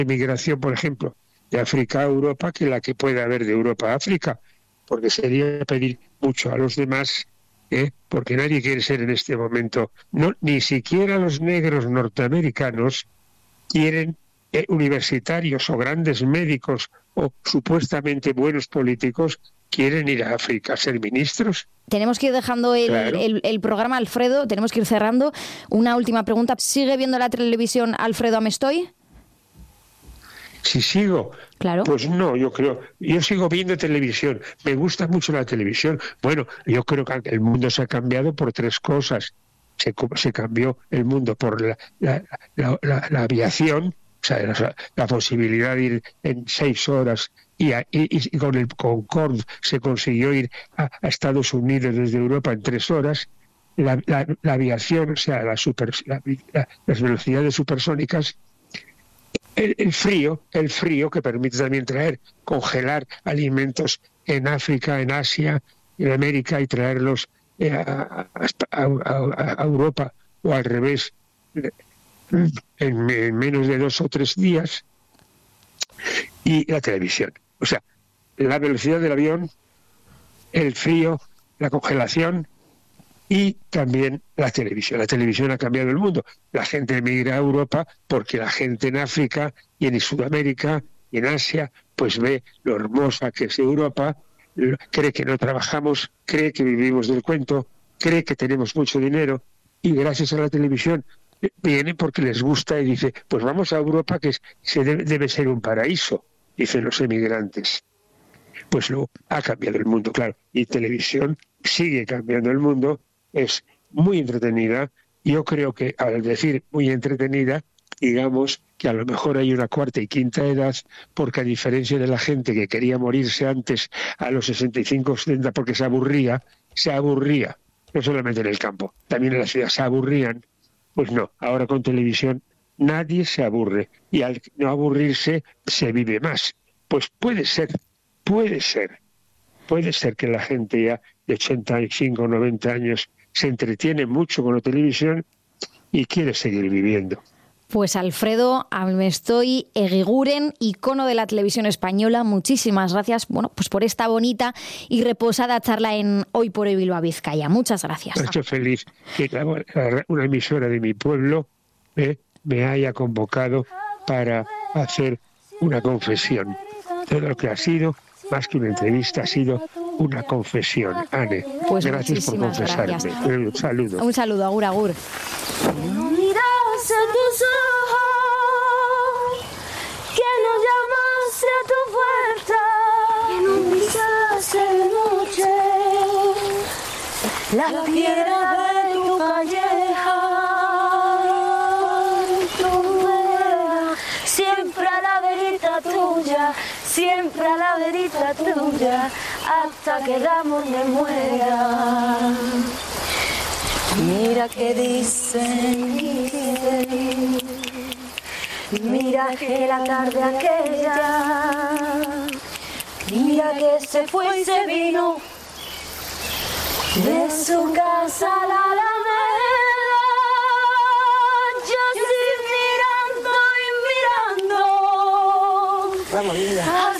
emigración, por ejemplo, de África a Europa que la que puede haber de Europa a África, porque sería pedir mucho a los demás, porque nadie quiere ser en este momento, no, ni siquiera los negros norteamericanos quieren universitarios o grandes médicos o supuestamente buenos políticos quieren ir a África a ser ministros. Tenemos que ir dejando el programa, Alfredo, tenemos que ir cerrando. Una última pregunta. ¿Sigue viendo la televisión Alfredo Amestoy? Si sigo, claro. Pues no, yo sigo viendo televisión, me gusta mucho la televisión. Bueno, yo creo que el mundo se ha cambiado por tres cosas. Se cambió el mundo por la aviación, o sea, la posibilidad de ir en 6 horas y con el Concorde se consiguió ir a Estados Unidos desde Europa en 3 horas. La aviación, o sea, las velocidades supersónicas. El frío que permite también congelar alimentos en África, en Asia, en América y traerlos a Europa o al revés en menos de 2 o 3 días. Y la televisión, o sea, la velocidad del avión, el frío, la congelación y también la televisión. La televisión ha cambiado el mundo. La gente emigra a Europa porque la gente en África y en Sudamérica y en Asia pues ve lo hermosa que es Europa, cree que no trabajamos, cree que vivimos del cuento, cree que tenemos mucho dinero y gracias a la televisión vienen porque les gusta y dice, pues vamos a Europa que debe ser un paraíso, dicen los emigrantes. Pues luego ha cambiado el mundo, claro, y televisión sigue cambiando el mundo. Es muy entretenida. Yo creo que al decir muy entretenida, digamos que a lo mejor hay una cuarta y quinta edad, porque a diferencia de la gente que quería morirse antes a los 65 o 70 porque se aburría, no solamente en el campo, también en la ciudad se aburrían, pues no, ahora con televisión nadie se aburre y al no aburrirse se vive más. Pues puede ser que la gente ya de 85 o 90 años se entretiene mucho con la televisión y quiere seguir viviendo. Pues Alfredo Amestoy Egiguren, icono de la televisión española, muchísimas gracias pues por esta bonita y reposada charla en Hoy por Hoy Bilbao Vizcaya. Muchas gracias. Me ha hecho feliz que una emisora de mi pueblo me haya convocado para hacer una confesión. Todo lo que ha sido, más que una entrevista, ha sido una confesión. Ane, pues gracias por confesarme. Gracias. Un saludo. Un saludo, agur, agur. No miras a tus ojos, que no llamas a tu puerta, que no pisas de noche la piedra de tu calleja. Siempre a la verita tuya, siempre a la verita tuya, hasta que el amor me muera. Mira que dicen, mira que la tarde aquella, mira que se fue y se vino de su casa a la alameda. Yo estoy mirando y mirando. Vamos,